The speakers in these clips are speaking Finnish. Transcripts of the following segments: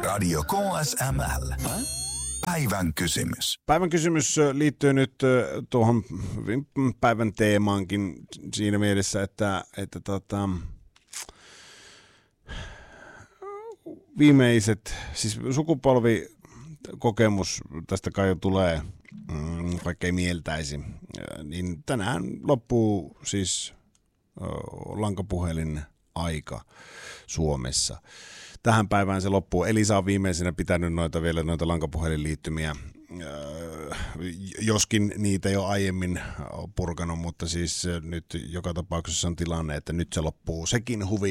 Radio KSML. Päivän kysymys. Päivän kysymys liittyy nyt tuohon päivän teemaankin siinä mielessä, että viimeiset, siis sukupolvikokemus tästä kai jo tulee, vaikka ei mieltäisi, niin tänään loppuu siis lankapuhelin aika Suomessa. Tähän päivään se loppuu. Elisa on viimeisenä pitänyt noita lankapuhelinliittymiä, joskin niitä jo aiemmin on purkanut, mutta siis nyt joka tapauksessa on tilanne, että nyt se loppuu sekin huvi.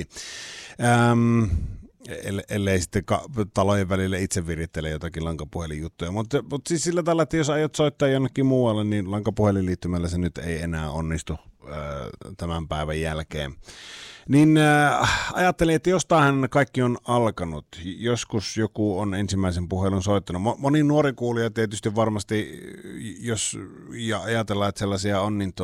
Ellei sitten talojen välillä itse virittele jotakin lankapuhelinjuttuja. Mutta siis sillä tavalla, että jos aiot soittaa jonnekin muualle, niin lankapuhelinliittymällä se nyt ei enää onnistu tämän päivän jälkeen. Niin ajattelin, että jostain kaikki on alkanut. Joskus joku on ensimmäisen puhelun soittanut. Moni nuori kuulija tietysti varmasti, jos ja ajatellaan, että sellaisia on, niin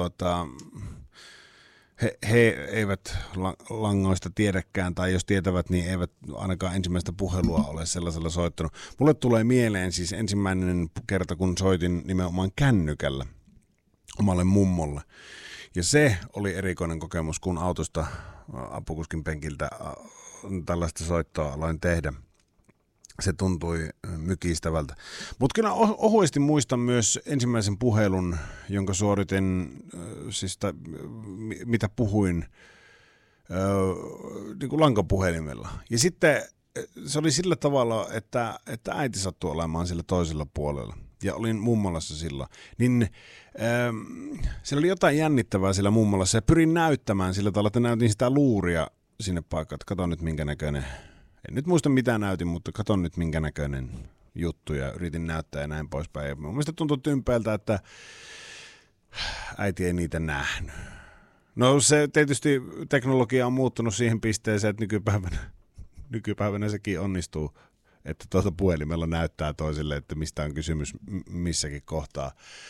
he eivät langoista tiedäkään, tai jos tietävät, niin eivät ainakaan ensimmäistä puhelua ole sellaisella soittanut. Mulle tulee mieleen siis ensimmäinen kerta, kun soitin nimenomaan kännykällä omalle mummolle. Ja se oli erikoinen kokemus, kun autosta apukuskin penkiltä tällaista soittoa aloin tehdä. Se tuntui mykistävältä. Mutta kyllä ohuesti muistan myös ensimmäisen puhelun, jonka suoritin, siis mitä puhuin niin kuin lankapuhelimella. Ja sitten se oli sillä tavalla, että äiti sattui olemaan sillä toisella puolella. Ja olin mummolassa silloin. Niin siellä oli jotain jännittävää siellä mummolassa. Ja pyrin näyttämään sillä tavalla, että näytin sitä luuria sinne paikkaan. Kato nyt minkä näköinen. En nyt muista mitä näytin, mutta katon nyt minkä näköinen juttu. Ja yritin näyttää ja näin poispäin. Ja mun mielestä tuntui tympäältä, että äiti ei niitä nähnyt. No se tietysti teknologia on muuttunut siihen pisteeseen, että nykypäivänä sekin onnistuu. Että puhelimella näyttää toiselle, että mistä on kysymys missäkin kohtaa.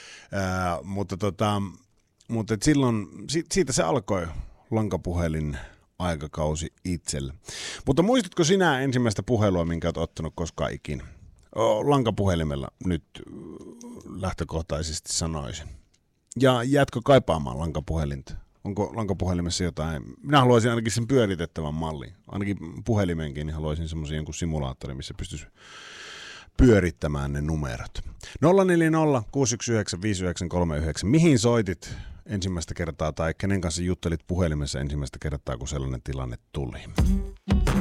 Mutta silloin, siitä se alkoi lankapuhelin aikakausi itselle. Mutta muistatko sinä ensimmäistä puhelua, minkä olet ottanut koskaan ikinä? Lankapuhelimella nyt lähtökohtaisesti sanoisin. Ja jäätkö kaipaamaan lankapuhelinta? Onko lankapuhelimessa jotain? Minä haluaisin ainakin sen pyöritettävän mallin. Ainakin puhelimenkin niin haluaisin semmoisen jonkun simulaattorin, missä pystyisi pyörittämään ne numerot. 040 619 5939. Mihin soitit ensimmäistä kertaa tai kenen kanssa juttelit puhelimessa ensimmäistä kertaa, kun sellainen tilanne tuli?